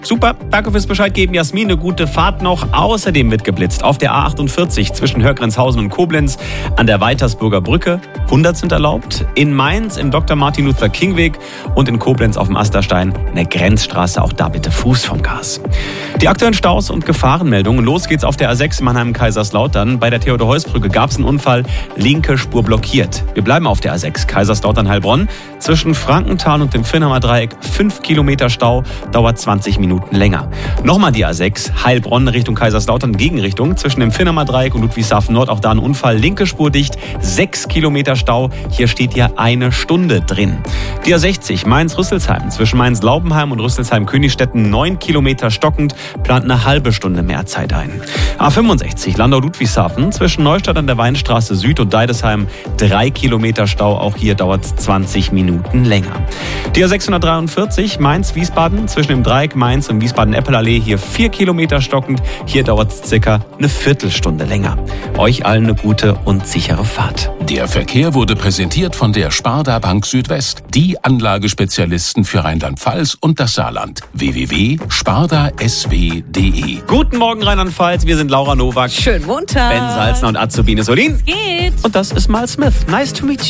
Super, danke fürs Bescheid geben, Jasmin. Eine gute Fahrt noch. Außerdem wird geblitzt auf der A48 zwischen Hörgrenzhausen und Koblenz an der Weitersburger Brücke. 100 sind erlaubt. In Mainz im Dr. Martin Luther King Weg und in Koblenz auf dem Asterstein in der Grenzstraße. Auch da bitte Fuß vom Gas. Die aktuellen Staus und Gefahrenmeldungen. Los geht's auf der A6 Mannheim-Kaiserslautern. Bei der Theodor-Heuss-Brücke gab es einen Unfall. Linke Spur blockiert. Wir bleiben auf der A6 Kaiserslautern-Heilbronn. Zwischen Frankenthal und dem Vinnheimer Dreieck 5 Kilometer Stau. Dauert 20 Minuten länger. Nochmal die A6 Heilbronn Richtung Kaiserslautern, Gegenrichtung. Zwischen dem Vinnheimer Dreieck und Ludwigshafen Nord auch da ein Unfall. Linke Spur dicht. 6 Kilometer Stau. Hier steht ja 1 Stunde drin. Die A60 Mainz-Rüsselsheim. Zwischen Mainz-Laubenheim und Rüsselsheim-Königstetten 9 Kilometer stockend. Plant eine halbe Stunde mehr Zeit ein. A65 Landau-Ludwigshafen. Zwischen Neustadt an der Weinstraße Süd und Deidesheim 3 Kilometer Stau. Auch hier dauert es 20 Minuten länger. Die A643 Mainz-Wiesbaden. Zwischen dem Dreieck Mainz und Wiesbaden-Eppelallee hier 4 Kilometer stockend. Hier dauert es circa eine Viertelstunde länger. Euch allen eine gute und sichere Fahrt. Der Verkehr wurde präsentiert von der Sparda Bank Südwest, die Anlagespezialisten für Rheinland-Pfalz und das Saarland. www.spardasw.de. Guten Morgen Rheinland-Pfalz, wir sind Laura Nowak, Schönen Montag. Ben Salzner und Azubine Solin. Geht. Und das ist Mal Smith. Nice to meet you.